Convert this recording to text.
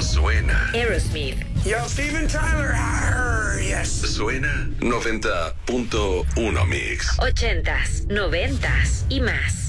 suena. Aerosmith. Yo, Steven Tyler. Yes. Suena 90.1 Mix. 80s, 90s y más.